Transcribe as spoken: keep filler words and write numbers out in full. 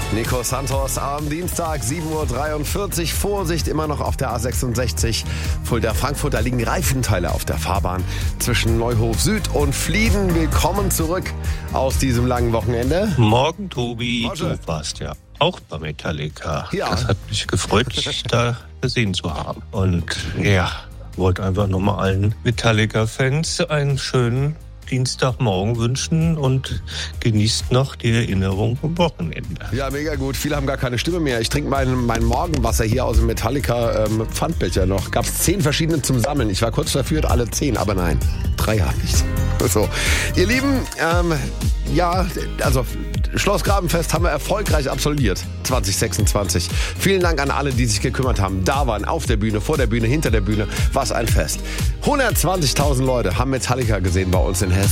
Nico Santos am Dienstag, sieben Uhr dreiundvierzig. Vorsicht immer noch auf der A sechsundsechzig. Fulda-Frankfurt, da liegen Reifenteile auf der Fahrbahn zwischen Neuhof Süd und Flieden. Willkommen zurück aus diesem langen Wochenende. Morgen, Tobi. Roger. Du warst ja auch bei Metallica. Ja. Das hat mich gefreut, dich da gesehen zu haben. Und ja, wollte einfach nochmal allen Metallica-Fans einen schönen Dienstagmorgen wünschen und genießt noch die Erinnerung am Wochenende. Ja, mega gut. Viele haben gar keine Stimme mehr. Ich trinke mein, mein Morgenwasser hier aus dem Metallica ähm, Pfandbecher noch. Gab es zehn verschiedene zum Sammeln. Ich war kurz dafür, alle zehn, aber nein, drei habe ich. So, ihr Lieben, ähm, ja, also Schloss Grabenfest haben wir erfolgreich absolviert, zwanzig sechsundzwanzig. Vielen Dank an alle, die sich gekümmert haben, da waren, auf der Bühne, vor der Bühne, hinter der Bühne. Was ein Fest. hundertzwanzigtausend Leute haben Metallica gesehen bei uns in Hessen.